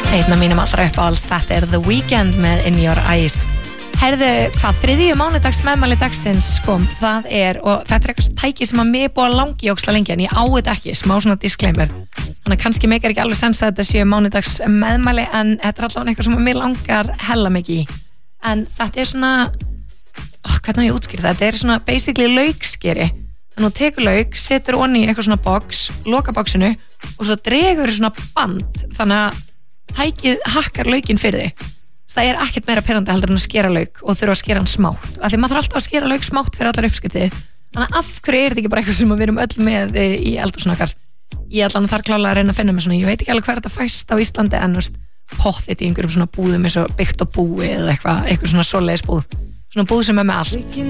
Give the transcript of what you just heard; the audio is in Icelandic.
Einn af mínum allra uppáhalds, þetta The Weeknd með In Your Eyes. Herðu, hvað, 3. mánudags meðmæli dagsins, sko, það og þetta eitthvað tæki sem að mig búið að langi óksla lengi, en ég á þetta ekki, smá svona disclaimer. Þannig að kannski meikar ekki alveg sens að þetta séu mánudags meðmæli, en þetta allavega eitthvað sem að mig langar hella mikið í. En þetta svona, hvernig á ég útskýrt það? Þetta svona basically laukskeri. Þannig að þú tekur lauk, setur onni í eitthvað svona box, loka boxinu og svo dregur svona band, þannig að tækið hakkar laukinn fyrir þig. Það ekkert meira pirrandi heldur en að skera lauk og þurfa að skera hann smátt. Af því maður þarf alltaf að skera lauk smátt fyrir allar uppskriftir. Þannig að af hverju þetta ekki bara eitthvað sem við erum öll með í eldhúsinu okkar? Ég allan þarf klálega að reyna að finna mig svona, ég veit ekki alveg hver þetta fæst á Íslandi en pottþétt í einhverjum svona búðum eins og byggt og búi eða eitthvað svona svoleiðis búð. Svona búð sem með allt.